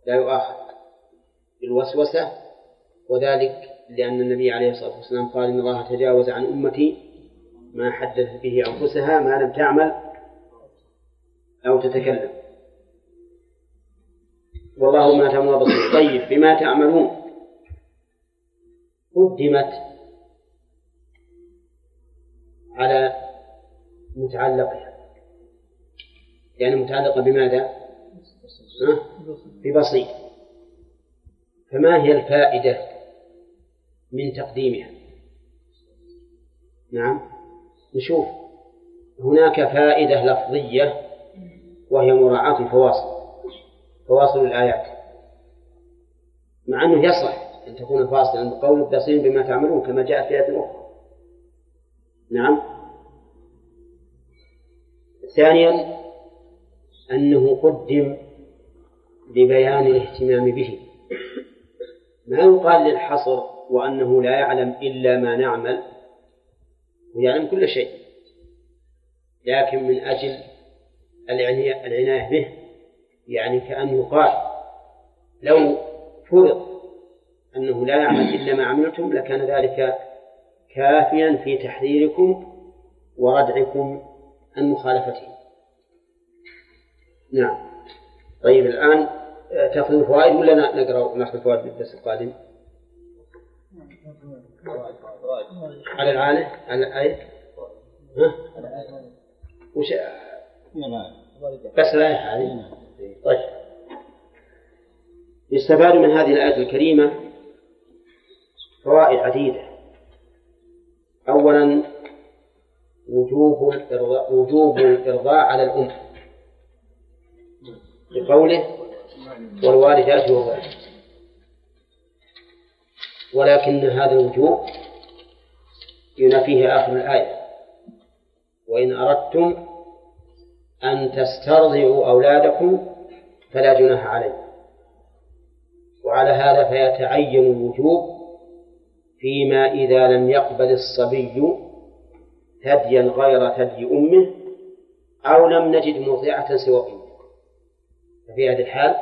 لا يؤاخذ بالوسوسة، وذلك لأن النبي عليه الصلاة والسلام قال إن الله تجاوز عن أمتي ما حدث به أنفسها ما لم تعمل أو تتكلم، والله ما تعملون بصير. طيب، بما تعملون قدمت على متعلقها، يعني متعلقة بماذا؟ ببسيط. فما هي الفائدة من تقديمها؟ نعم، نشوف. هناك فائدة لفظية وهي مراعاة فواصل الآيات، مع أنه يصح أن تكون فاصلا بقول بصير بما تعملون كما جاء في آية أخرى. نعم. ثانيا أنه قدم لبيان الاهتمام به، ما يقال للحصر وأنه لا يعلم إلا ما نعمل، ويعلم كل شيء، لكن من أجل العناية به، يعني كأن يقال لو فرض أنه لا يعمل إلا ما عملتم لكان ذلك كافيا في تحذيركم وردعكم عن مخالفته. نعم. طيب، الآن تأخذ الفوائد ولا نقرأ نأخذ الفوائد بالدرس القادم؟ على العالة على الآية وش بس الآية هذه. طيب، يستفاد من هذه الآية الكريمة فوائد عديدة. أولا وجوب الإرضاء على الأم بقوله والوالدات يرضعن، ولكن هذا الوجوب ينافيه آخر الآية وإن أردتم أن تسترضعوا أولادكم فلا جناح عليكم. وعلى هذا فيتعين الوجوب فيما إذا لم يقبل الصبي ثديا غير ثدي أمه أو لم نجد مرضعة سوى أمه، ففي هذه الحال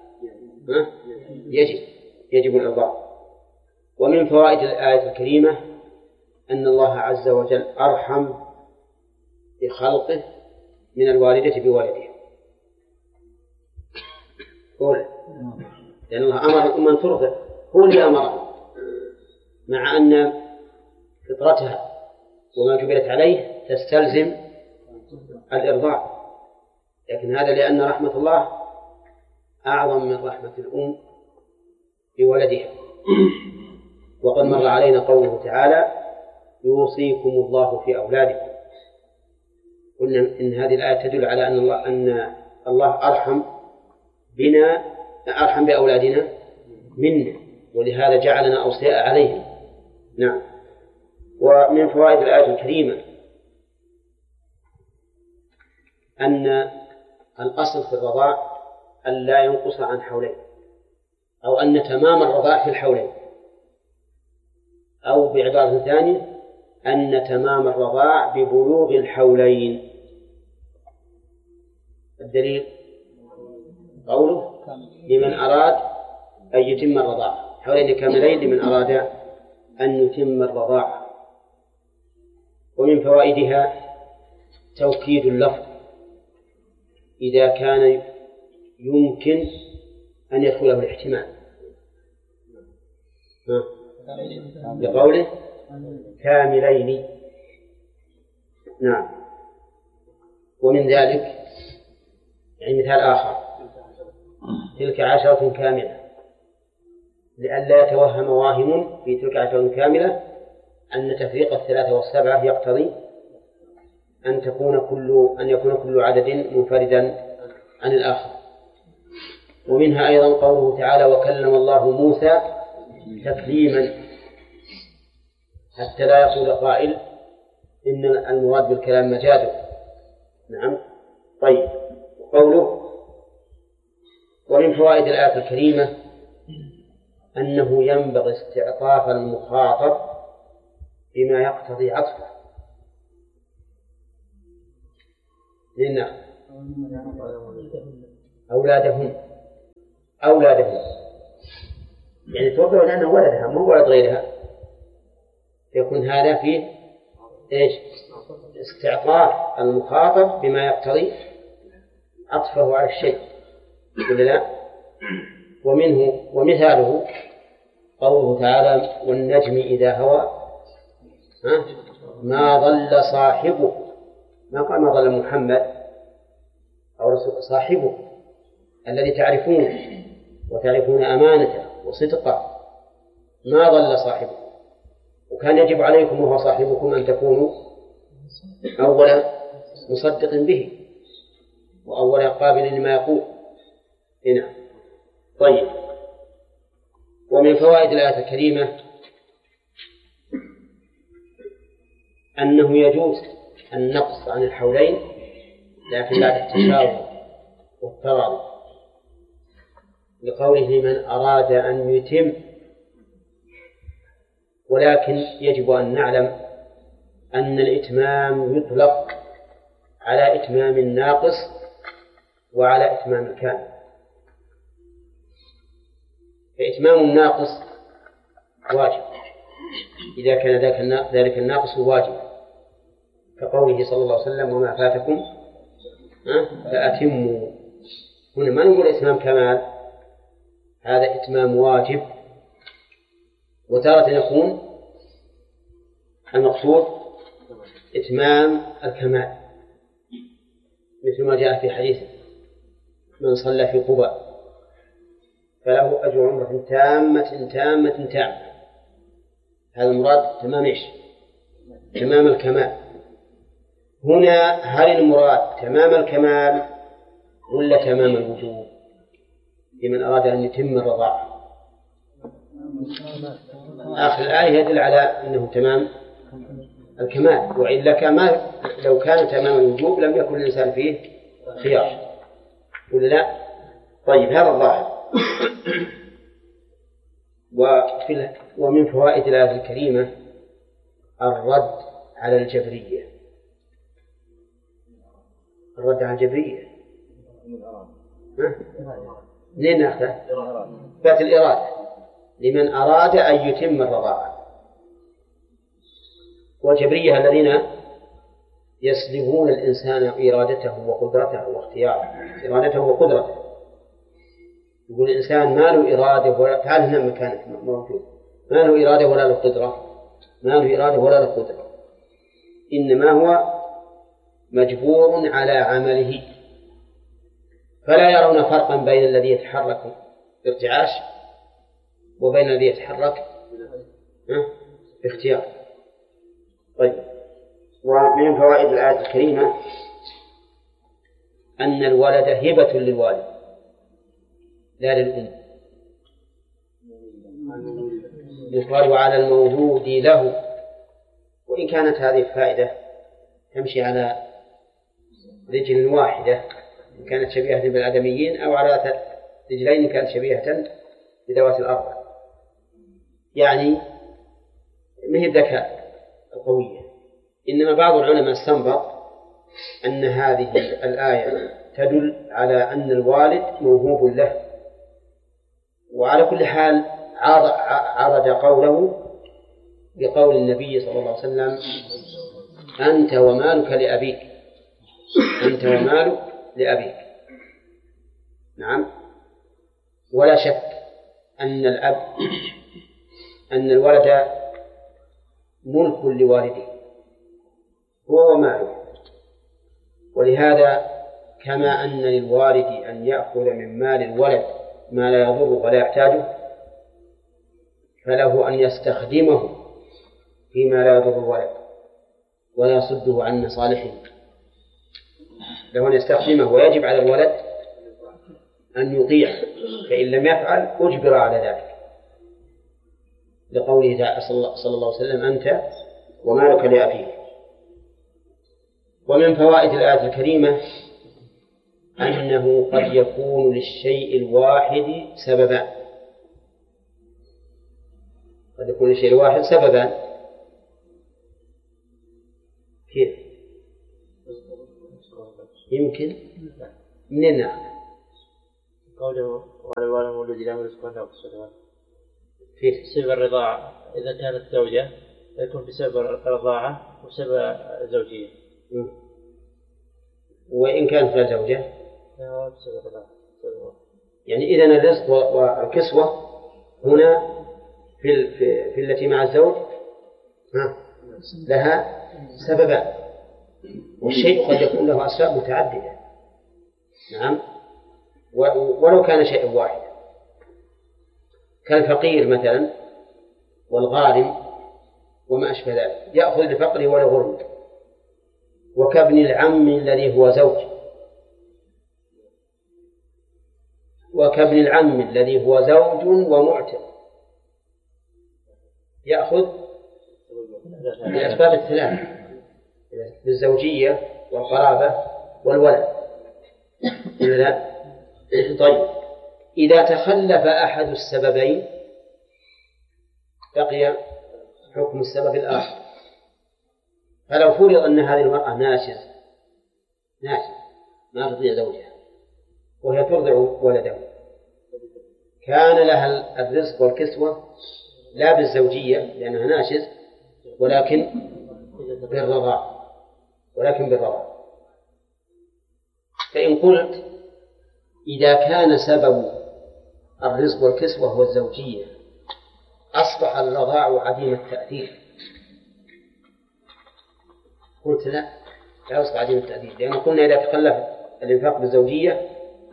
يجب الإرضاع. ومن فوائد الآية الكريمة أن الله عز وجل أرحم بخلقه من الوالدة بولدها، لأن الله أمر الأم أن ترضع، هو اللي أمرها، مع أن فطرتها وما جبلت عليه تستلزم الإرضاع، لكن هذا لأن رحمة الله أعظم من رحمة الأم بولدها. وقد مر علينا قوله تعالى يوصيكم الله في أولادكم، قلنا إن هذه الآية تدل على أن الله أرحم بأولادنا منا، ولهذا جعلنا أوصياء عليهم. نعم. ومن فوائد الآية الكريمة أن الأصل في الرضاع أن لا ينقص عن حولين، أو أن تمام الرضاع في الحولين، أو بعبارة ثانية أن تمام الرضاع ببلوغ الحولين. الدليل قوله لمن أراد أن يتم الرضاع، حولين كاملين لمن أراد أن يتم الرضاع. ومن فوائدها توكيد اللفظ إذا كان يمكن أن يدخله الاحتمال، بقوله كاملين. نعم. ومن ذلك يعني مثال آخر تلك 10 كاملة، لئلا يتوهم واهم في تلك 10 كاملة أن تفريق 3 و7 يقتضي أن يكون كل عدد منفردا عن الآخر. ومنها أيضا قوله تعالى وكلم الله موسى تكليما، حتى لا يقول قائل إن المراد بالكلام مجازه. نعم. طيب، قوله ومن فوائد الآية الكريمة أنه ينبغي استعطاف المخاطب بما يقتضي عطفه. لأن أولادهم أولاده، يعني توفي لأنه ولدها مو ولد غيرها، يكون هذا فيه إيش؟ استعطاف المخاطب بما يقتضي عطفه على الشيء ولا لا؟ ومنه ومثاله قوله تعالى والنجم إذا هوى ما ضل صاحبه، ما قال ما ضل محمد أو رسول، صاحبه الذي تعرفونه وتعرفون أمانته وصدقه، ما ضل صاحبه. وكان يجب عليكم وهو صاحبكم أن تكونوا أول مصدق به وأول قابل لما يقول. هنا طيب. ومن فوائد الآية الكريمة أنه يجوز النقص عن الحولين لكن بعد التشاور والتراضي، لقوله من أراد أن يتم. ولكن يجب أن نعلم أن الإتمام يطلق على إتمام الناقص وعلى إتمام الكامل. فإتمام الناقص واجب إذا كان ذلك الناقص واجب، كقوله صلى الله عليه وسلم وما فاتكم فأتموا. هنا ما نقول إتمام كمال، هذا إتمام واجب. وتارة يكون المقصود إتمام الكمال، مثل ما جاء في حديث من صلى في قباء فله أجر عمرة تامة تامة تامة. هذا المراد تمام إيش؟ تمام الكمال. هنا هل المراد تمام الكمال ولا تمام الوجوب لمن أراد أن يتم الرضاعة؟ آخر الآية يدل على أنه تمام الكمال، وإلا كما لو كان تمام الوجوب لم يكن الإنسان فيه خيار ولا لا؟ طيب هذا الظاهر. ومن فوائد الآية الكريمة الرد على الجبرية. الرد على الجبرية منين نأخذه؟ ذات الإرادة، لمن أراد أن يتم الرضاعة. والجبرية الذين يسلبون الإنسان إرادته وقدرته واختياره، إرادته وقدرته. يقول الإنسان ما له إرادة ولا تعال هنا مكانك موجود، ما له إرادة ولا له قدرة، ما له إرادة ولا له قدرة، إنما هو مجبور على عمله. فلا يرون فرقا بين الذي يتحرك بارتعاش وبين الذي يتحرك باختيار. طيب. ومن فوائد الآية الكريمة أن الولد هبة للوالد لا للأم، يقال على المولود له. وإن كانت هذه الفائدة تمشي على رجل واحدة إن كانت شبيهة بالآدميين، أو على رجلين إن كانت شبيهة بذوات الأرض، يعني ما هي الذكاء القوية. إنما بعض العلماء استنبط أن هذه الآية تدل على أن الوالد موهوب له. وعلى كل حال عرض قوله بقول النبي صلى الله عليه وسلم أنت ومالك لأبيك، أنت ومالك لأبيك. نعم. ولا شك أن الولد ملك لوالده هو وماله. ولهذا كما أن للوالد أن يأخذ من مال الولد ما لا يضر ولا يحتاجه، فله أن يستخدمه فيما لا يضر الولد ولا يصده عن مصالحه. له أن يستخدمه، ويجب على الولد أن يطيع، فإن لم يفعل أجبر على ذلك، لقوله صلى الله عليه وسلم أنت ومالك لأبيك. ومن فوائد الآية الكريمة أنه قد يكون للشيء الواحد سببان، قد يكون للشيء الواحد سببان. كيف؟ يمكن منين نأخذ؟ قوله ولو المولود لا يملك نقص في سبب الرضاعة إذا كانت زوجة يكون بسبب الرضاعة وسبب الزوجية. وإن كانت لا زوجة بسبب الرضاعة. يعني إذن الرزق والكسوة هنا في التي مع الزوج لها سببان، والشيء قد يكون له أسباب متعددة. نعم، ولو كان شيء واحد كالفقير مثلا والغارم وما أشبه ذلك يأخذ لفقره ولا غرم، وكابن العم الذي هو زوج، وكابن العم الذي هو زوج ومعتق يأخذ بالأسباب الثلاث بالزوجية والقرابة والولد. طيب، إذا تخلف أحد السببين بقي حكم السبب الآخر. فلو فرض أن هذه المرأة ناشز ما تطيع زوجها وهي ترضع ولده، كان لها الرزق والكسوة لا بالزوجية لأنها ناشز ولكن بالرضاع. فإن قلت إذا كان سبب الرزق والكسوة هو الزوجية أصبح الرضاع عديم التأثير، قلت لا يصبح عديم التأثير، لأن قلنا إذا تخلف الإنفاق بالزوجية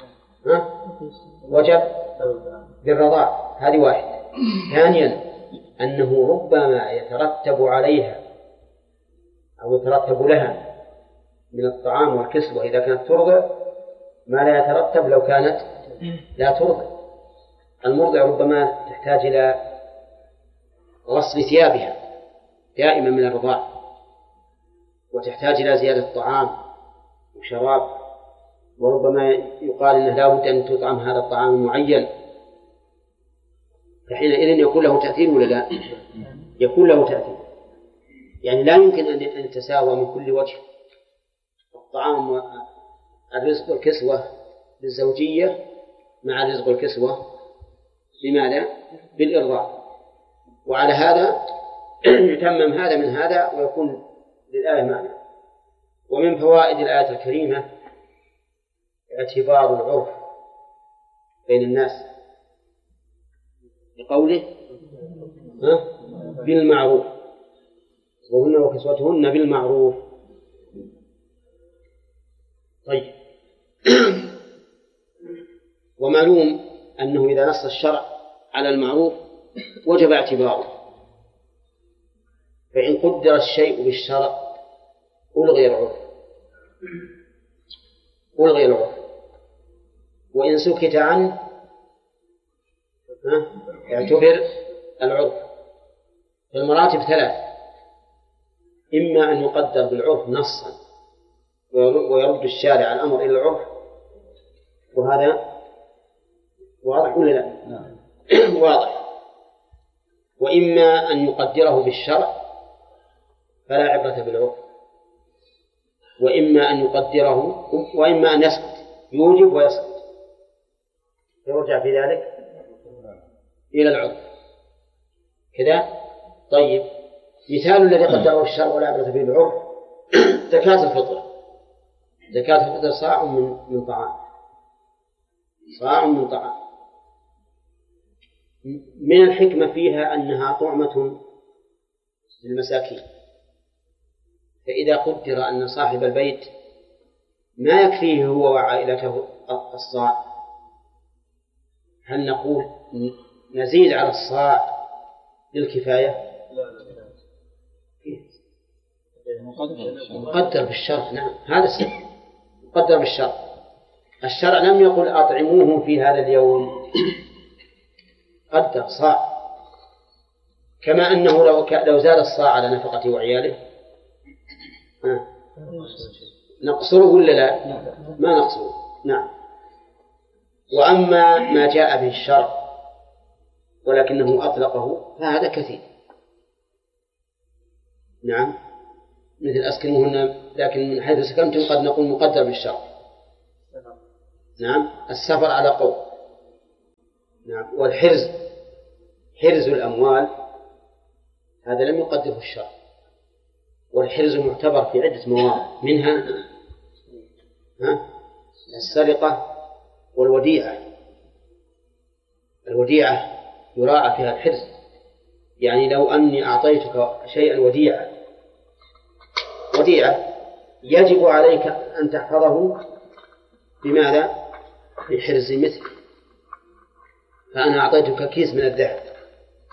وجب بالرضاع. هذه واحدة. ثانيا أنه ربما يترتب عليها أو يترتب لها من الطعام والكسوة إذا كانت ترضع ما لا يترتب لو كانت لا ترضع. المرضع ربما تحتاج إلى غسل ثيابها دائما من الرضاع، وتحتاج إلى زيادة طعام وشراب، وربما يقال إنه لا بد أن تطعم هذا الطعام المعين، فحينئذ يكون له تأثير ولا لا؟ يكون له تأثير. يعني لا يمكن أن يتساوى من كل وجه الطعام والرزق والكسوة بالزوجية مع الرزق والكسوة بماذا؟ بالإرضاع. وعلى هذا يتمم هذا من هذا ويكون للآية معنى. ومن فوائد الآية الكريمة اعتبار العرف بين الناس بقوله بالمعروف، وهن وكسوتهن بالمعروف. طيب، ومعلوم أنه إذا نص الشرع على المعروف وجب اعتباره، فإن قدر الشيء بالشرع ألغي العرف، وإن سكت عنه اعتبر العرف. فالمراتب ثلاث: إما أن يقدر بالعرف نصا ويرد الشارع الأمر إلى العرف، وهذا واضح ولا لا؟ واضح. وإما أن يقدره بالشرع فلا عبرة بالعرف، وإما أن يسكت يوجب ويسكت يرجع في ذلك إلى العرف كذا. طيب، مثال الذي قدره الشرع ولا عبرة به بالعرف زكاة الفطر. زكاة الفطر صاع من طعام. من الحكمة فيها أنها طعمة للمساكين، فإذا قدر أن صاحب البيت ما يكفيه هو وعائلته الصاع، هل نقول نزيد على الصاع للكفاية؟ مقدر بالشرع. نعم، هذا السبب مقدر بالشرع. الشرع لم يقل أطعموهم في هذا اليوم، قدر صاع، كما أنه لو زاد الصاع على نفقته وعياله نقصره ولا لا؟ ما نقصره. نعم. وأما ما جاء به الشرع ولكنه أطلقه فهذا كثير. نعم، مثل أسكنوهن، لكن من حيث سكنتم قد نقول مقدر بالشرع. نعم، السفر على قول نعم. والحرز، حرز الأموال هذا لم يقدره الشرع، والحرز معتبر في عدة مواضع، منها السرقة والوديعة. الوديعة يراعى فيها الحرز، يعني لو أني أعطيتك شيئا وديعة يجب عليك أن تحفظه بماذا؟ بحرز مثل. فأنا أعطيتك كيس من الذهب